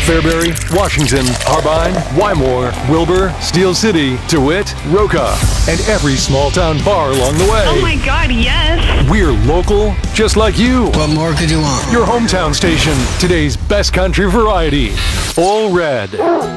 Fairbury, Washington, Harbine, Wymore, Wilbur, Steel City, DeWitt, Roca, and every small town bar along the way. Oh my God, yes! We're local, just like you. What more could you want? Your hometown station, today's best country variety. All Red.